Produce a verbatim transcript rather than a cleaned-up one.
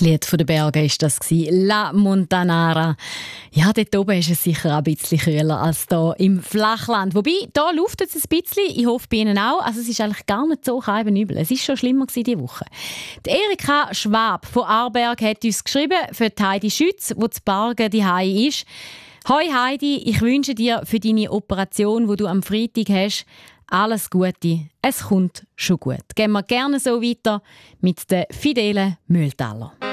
Das Lied von den Bergen war das, «La Montanara». Ja, dort oben ist es sicher ein bisschen kühler als hier im Flachland. Wobei, hier luftet es ein bisschen, ich hoffe bei Ihnen auch. Also es ist eigentlich gar nicht so kalt übel. Es war schon schlimmer diese Woche. Die Erika Schwab von Aarberg hat uns geschrieben für die Heidi Schütz, die zu Bargen daheim ist. «Hoi Heidi, ich wünsche dir für deine Operation, die du am Freitag hast, alles Gute. Es kommt schon gut.» Gehen wir gerne so weiter mit den Fidelen Mühltaler.